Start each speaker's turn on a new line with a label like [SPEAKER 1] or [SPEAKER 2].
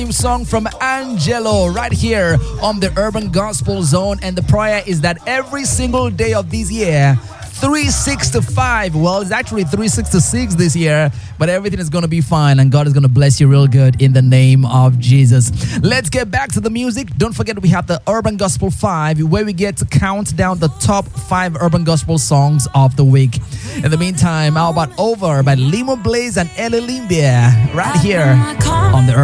[SPEAKER 1] Song from Angelo right here on the Urban Gospel Zone, and the prayer is that every single day of this year, 365, well, it's actually 366 this year, but everything is going to be fine and God is going to bless you real good in the name of Jesus. Let's get back to the music. Don't forget we have the Urban Gospel 5 where we get to count down the top 5 Urban Gospel songs of the week. In the meantime, how about Over by Limo Blaze and Ellie Limbia right here on the Urban